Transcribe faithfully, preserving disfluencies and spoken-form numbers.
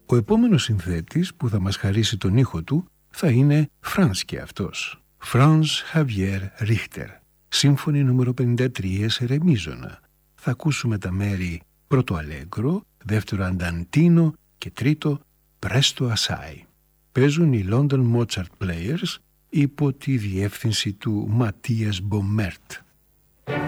Ο επόμενος συνθέτης που θα μας χαρίσει τον ήχο του θα είναι Φρανς και αυτός. Φρανς Χαβιέρ Ρίχτερ. Σύμφωνη νούμερο πενήντα τρία σε ρε μίζωνα. Θα ακούσουμε τα μέρη πρώτο αλέγκρο, δεύτερο ανταντίνο και τρίτο πρέστο ασάι. Παίζουν οι London Mozart Players υπό τη διεύθυνση του Ματίας Μπομέρτ.